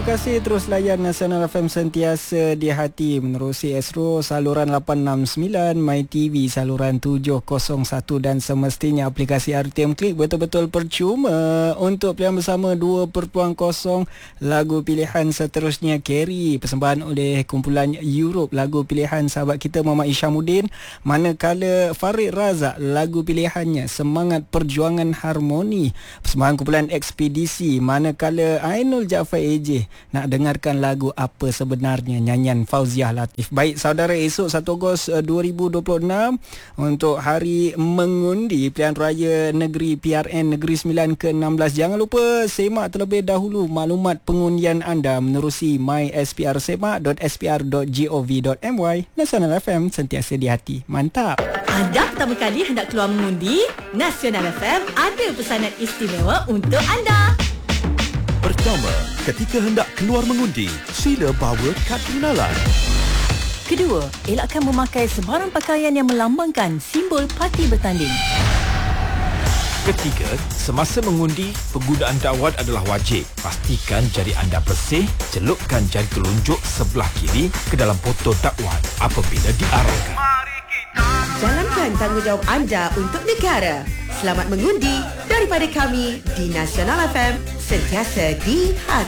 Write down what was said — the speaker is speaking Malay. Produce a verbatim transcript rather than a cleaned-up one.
kasih terus layan Nasional F M sentiasa di hati. Menerusi Astro saluran lapan enam sembilan, MyTV saluran tujuh kosong satu dan semestinya aplikasi R T M Klik betul-betul percuma. Untuk pilihan bersama dua perpuluhan kosong, lagu pilihan seterusnya Carry persembahan oleh kumpulan Europe, lagu pilihan sahabat kita Muhammad Isyamuddin. Manakala Farid Razak, lagu pilihannya Semangat Perjuangan Harmoni persembahan kumpulan Ekspedisi. Manakala Ainul Jaafar A J nak dengarkan lagu Apa Sebenarnya, nyanyian Fauziah Latif. Baik saudara, esok satu Ogos dua ribu dua puluh enam untuk hari mengundi pilihan raya negeri P R N Negeri Sembilan ke enam belas. Jangan lupa semak terlebih dahulu maklumat pengundian anda menerusi my s p r semak dot s p r dot gov dot m y. Nasional F M sentiasa di hati. Mantap. Anda pertama kali hendak keluar mengundi, Nasional F M ada pesanan istimewa untuk anda. Pertama, ketika hendak keluar mengundi, sila bawa kad pengenalan. Kedua, elakkan memakai sebarang pakaian yang melambangkan simbol parti bertanding. Ketiga, semasa mengundi, penggunaan dakwat adalah wajib. Pastikan jari anda bersih, celupkan jari telunjuk sebelah kiri ke dalam botol dakwat apabila diarahkan. Jalankan tanggungjawab anda untuk negara. Selamat mengundi daripada kami di Nasional F M, sentiasa di hati.